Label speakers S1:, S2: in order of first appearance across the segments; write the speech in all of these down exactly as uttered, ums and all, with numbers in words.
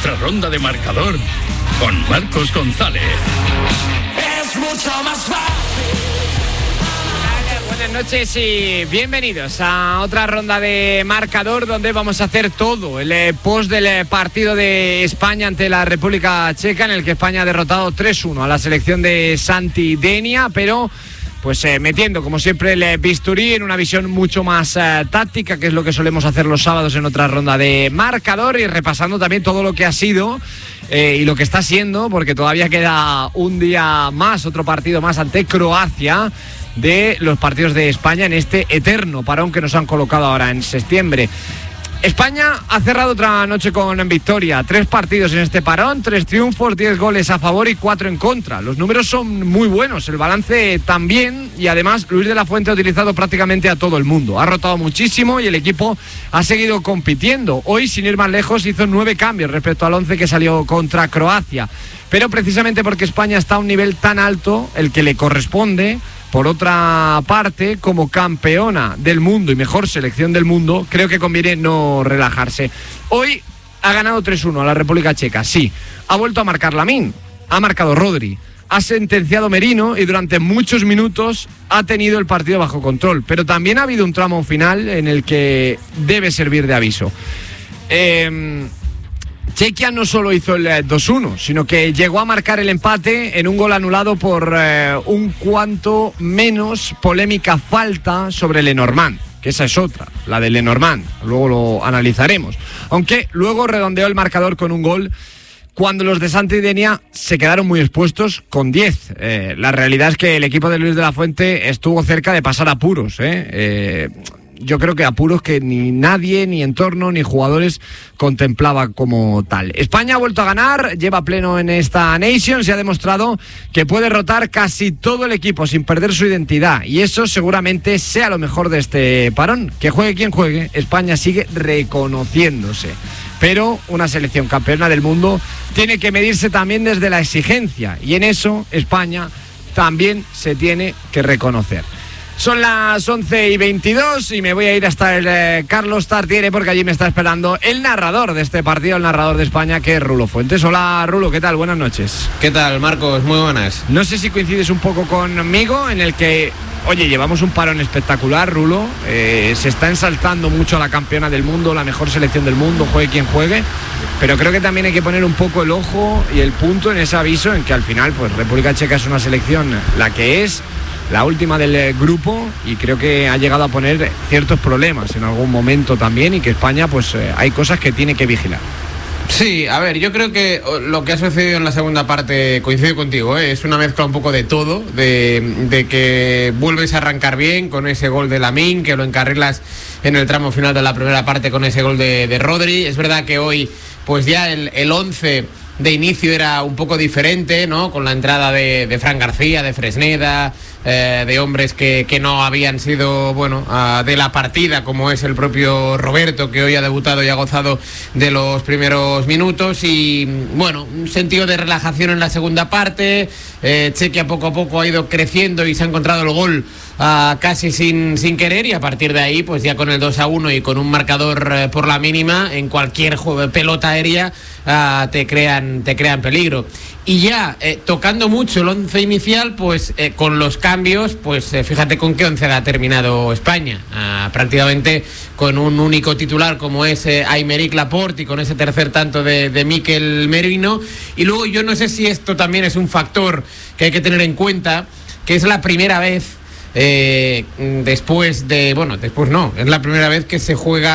S1: otra ronda de Marcador con Marcos González.
S2: Es mucho más fácil.
S3: Buenas noches y bienvenidos a otra ronda de Marcador, donde vamos a hacer todo el post del partido de España ante la República Checa, en el que España ha derrotado tres uno a la selección de Santi Denia, pero pues eh, metiendo como siempre el bisturí en una visión mucho más eh, táctica, que es lo que solemos hacer los sábados en otra ronda de Marcador, y repasando también todo lo que ha sido eh, y lo que está siendo, porque todavía queda un día más, otro partido más ante Croacia, de los partidos de España en este eterno parón que nos han colocado ahora en septiembre. España ha cerrado otra noche con victoria, tres partidos en este parón, tres triunfos, diez goles a favor y cuatro en contra. Los números son muy buenos, el balance también, y además Luis de la Fuente ha utilizado prácticamente a todo el mundo. Ha rotado muchísimo y el equipo ha seguido compitiendo. Hoy, sin ir más lejos, hizo nueve cambios respecto al once que salió contra Croacia. Pero precisamente porque España está a un nivel tan alto, el que le corresponde, por otra parte, como campeona del mundo y mejor selección del mundo, creo que conviene no relajarse. Hoy ha ganado tres uno a la República Checa, sí. Ha vuelto a marcar Lamine, ha marcado Rodri, ha sentenciado Merino y durante muchos minutos ha tenido el partido bajo control. Pero también ha habido un tramo final en el que debe servir de aviso. Eh... Chequia no solo hizo el dos uno, sino que llegó a marcar el empate en un gol anulado por eh, un cuanto menos polémica falta sobre Lenormand, que esa es otra, la de Lenormand, luego lo analizaremos. Aunque luego redondeó el marcador con un gol cuando los de Santi Denia se quedaron muy expuestos con diez. Eh, la realidad es que el equipo de Luis de la Fuente estuvo cerca de pasar apuros, ¿eh? Eh, Yo creo que apuros que ni nadie, ni entorno, ni jugadores contemplaba como tal. España ha vuelto a ganar, lleva pleno en esta Nations y ha demostrado que puede rotar casi todo el equipo sin perder su identidad. Y eso seguramente sea lo mejor de este parón. Que juegue quien juegue, España sigue reconociéndose. Pero una selección campeona del mundo tiene que medirse también desde la exigencia. Y en eso España también se tiene que reconocer. Son las once y veintidós y me voy a ir hasta el eh, Carlos Tartiere, porque allí me está esperando el narrador de este partido, el narrador de España, que es Rulo Fuentes. Hola, Rulo, ¿qué tal? Buenas noches.
S4: ¿Qué tal, Marcos? Muy buenas.
S3: No sé si coincides un poco conmigo en el que, oye, llevamos un parón espectacular, Rulo. Eh, se está ensalzando mucho a la campeona del mundo, la mejor selección del mundo, juegue quien juegue. Pero creo que también hay que poner un poco el ojo y el punto en ese aviso, en que al final, pues República Checa es una selección la que es, la última del grupo, y creo que ha llegado a poner ciertos problemas en algún momento también, y que España, pues eh, hay cosas que tiene que vigilar.
S4: Sí, a ver, yo creo que lo que ha sucedido en la segunda parte, coincido contigo, ¿eh? Es una mezcla un poco de todo, de, de que vuelves a arrancar bien con ese gol de Lamine, que lo encarrilas en el tramo final de la primera parte con ese gol de, de Rodri. Es verdad que hoy, pues ya el, el once de inicio era un poco diferente, ¿no? Con la entrada de, de Fran García, de Fresneda, eh, de hombres que, que no habían sido, bueno, uh, de la partida, como es el propio Roberto, que hoy ha debutado y ha gozado de los primeros minutos. Y, bueno, un sentido de relajación en la segunda parte. eh, Chequia poco a poco ha ido creciendo y se ha encontrado el gol Uh, casi sin, sin querer, y a partir de ahí, pues ya con el dos a uno y con un marcador uh, por la mínima, en cualquier juego de pelota aérea uh, te crean te crean peligro. Y ya eh, tocando mucho el once inicial, pues eh, con los cambios, pues eh, fíjate con qué once ha terminado España, uh, prácticamente con un único titular como es eh, Aymeric Laporte, y con ese tercer tanto de, de Mikel Merino. Y luego yo no sé si esto también es un factor que hay que tener en cuenta, que es la primera vez Eh, después de, bueno, después no, es la primera vez que se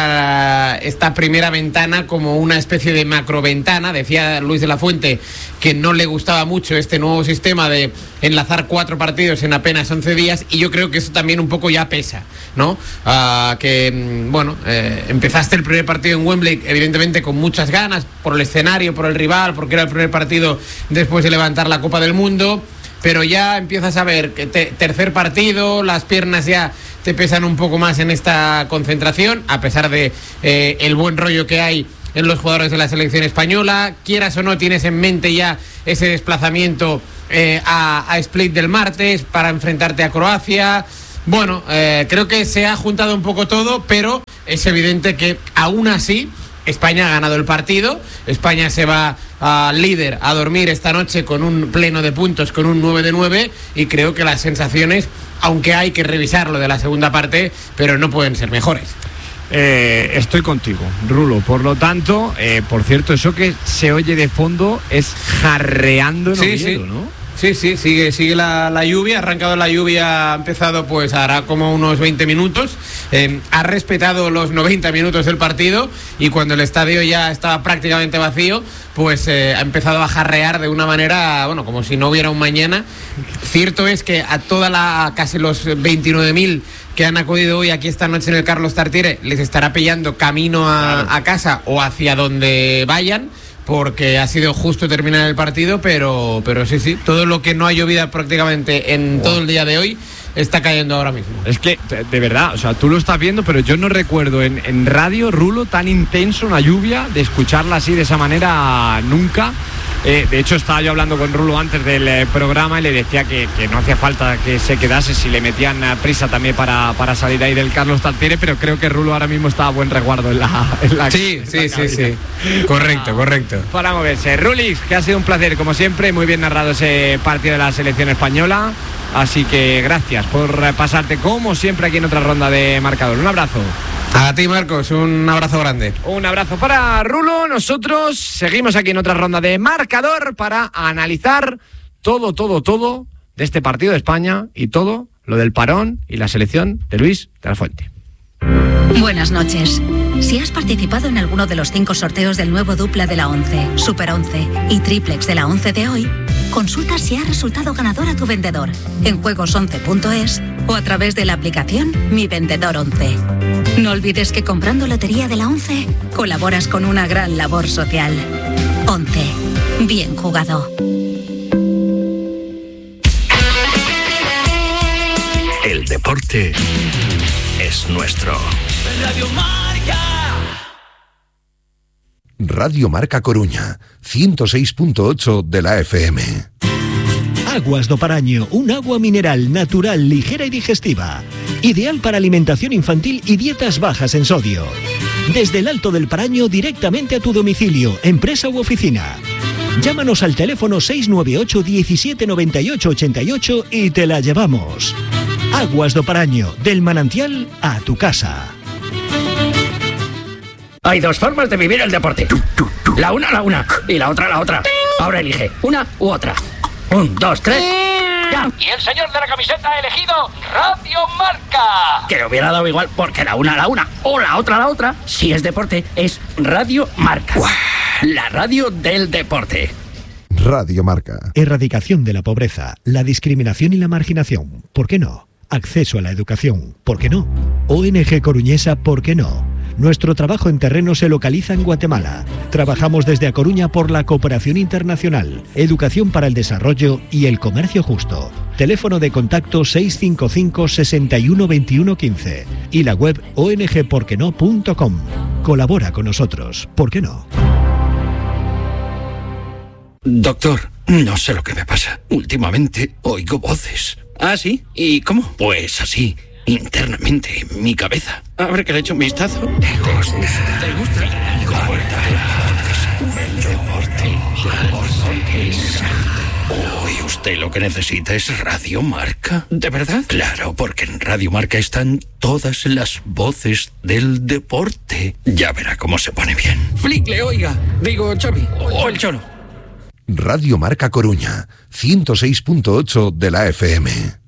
S4: juega esta primera ventana como una especie de macroventana. Decía Luis de la Fuente que no le gustaba mucho este nuevo sistema de enlazar cuatro partidos en apenas once días, y yo creo que eso también un poco ya pesa, ¿no? Uh, que, bueno, eh, empezaste el primer partido en Wembley evidentemente con muchas ganas, por el escenario, por el rival, porque era el primer partido después de levantar la Copa del Mundo. Pero ya empiezas a ver que te, tercer partido, las piernas ya te pesan un poco más en esta concentración, a pesar de eh, el buen rollo que hay en los jugadores de la selección española. Quieras o no, tienes en mente ya ese desplazamiento eh, a, a Split del martes para enfrentarte a Croacia. Bueno, eh, creo que se ha juntado un poco todo, pero es evidente que aún así España ha ganado el partido, España se va al líder a dormir esta noche con un pleno de puntos, con un nueve de nueve, y creo que las sensaciones, aunque hay que revisar lo de la segunda parte, pero no pueden ser mejores.
S3: Eh, estoy contigo, Rulo. Por lo tanto, eh, por cierto, eso que se oye de fondo es jarreando en Oviedo, sí, sí. ¿no?
S4: Sí, sí, sigue, sigue la, la lluvia, ha arrancado la lluvia, ha empezado pues hará como unos veinte minutos, eh, ha respetado los noventa minutos del partido, y cuando el estadio ya estaba prácticamente vacío, pues eh, ha empezado a jarrear de una manera, bueno, como si no hubiera un mañana. Cierto es que a toda la, casi los veintinueve mil que han acudido hoy aquí esta noche en el Carlos Tartiere, les estará pillando camino a, claro. a casa o hacia donde vayan, porque ha sido justo terminar el partido, pero, pero sí, sí, todo lo que no ha llovido prácticamente en wow. todo el día de hoy está cayendo ahora mismo.
S3: Es que, de verdad, o sea, tú lo estás viendo, pero yo no recuerdo en, en radio, Rulo, tan intenso una lluvia, de escucharla así de esa manera nunca. Eh, de hecho, estaba yo hablando con Rulo antes del eh, programa y le decía que, que no hacía falta que se quedase si le metían uh, prisa también para, para salir ahí del Carlos Tartiere, pero creo que Rulo ahora mismo está a buen resguardo en la, en la
S4: Sí,
S3: en
S4: sí,
S3: la
S4: sí, sí. Correcto,
S3: para,
S4: correcto.
S3: Para moverse. Rulix, que ha sido un placer, como siempre, muy bien narrado ese partido de la selección española. Así que gracias por pasarte como siempre aquí en otra ronda de marcador. Un abrazo.
S4: A ti, Marcos, un abrazo grande.
S3: Un abrazo para Rulo. Nosotros seguimos aquí en otra ronda de marcador para analizar todo, todo, todo de este partido de España y todo lo del parón y la selección de Luis de la Fuente.
S5: Buenas noches. Si has participado en alguno de los cinco sorteos del nuevo dupla de la once, Super once y Triplex de la once de hoy, consulta si ha resultado ganador a tu vendedor en juegos once punto es o a través de la aplicación Mi Vendedor once. No olvides que comprando Lotería de la once colaboras con una gran labor social. once. Bien jugado.
S1: El deporte es nuestro.
S2: Radio Marca.
S6: Radio Marca Coruña, ciento seis punto ocho de la F M.
S7: Aguas do Paraño, un agua mineral natural, ligera y digestiva. Ideal para alimentación infantil y dietas bajas en sodio. Desde el Alto del Paraño directamente a tu domicilio, empresa u oficina. Llámanos al teléfono seis nueve ocho, diecisiete noventa y ocho, ochenta y ocho y te la llevamos. Aguas do Paraño, del manantial a tu casa.
S8: Hay dos formas de vivir el deporte. La una, la una. Y la otra, la otra. Ahora elige una u otra. Un, dos, tres. ¡Ya!
S2: Y el señor de la camiseta ha elegido Radio Marca.
S8: Que le hubiera dado igual, porque la una, la una. O la otra, la otra. Si es deporte, es Radio Marca. ¡Uah! La radio del deporte.
S6: Radio Marca.
S7: Erradicación de la pobreza, la discriminación y la marginación. ¿Por qué no? Acceso a la educación. ¿Por qué no? O N G Coruñesa. ¿Por qué no? Nuestro trabajo en terreno se localiza en Guatemala. Trabajamos desde A Coruña por la cooperación internacional, educación para el desarrollo y el comercio justo. Teléfono de contacto seis cinco cinco, seis uno, dos uno uno cinco y la web o n g por qué no punto com. Colabora con nosotros. ¿Por qué no?
S1: Doctor, no sé lo que me pasa. Últimamente oigo voces.
S8: ¿Ah, sí? ¿Y cómo?
S1: Pues así, internamente, en mi cabeza.
S8: A ver que le echo un vistazo.
S1: ¿Te gusta? ¿Te gusta? El deporte. Uy, usted lo que necesita es Radio Marca.
S8: ¿De verdad?
S1: Claro, porque en Radio Marca están todas las voces del deporte. Ya verá cómo se pone bien.
S8: Flick, le oiga. Digo, Xavi. O el Cholo.
S6: Radio Marca Coruña, ciento seis punto ocho de la F M.